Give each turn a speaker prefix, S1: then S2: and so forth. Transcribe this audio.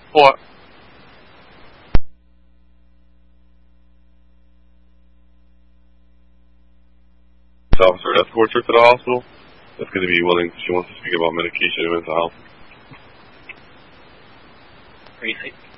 S1: What?
S2: Officer escorts her to the hospital. That's going to be willing. She wants to speak about medication and mental health.
S1: Green light.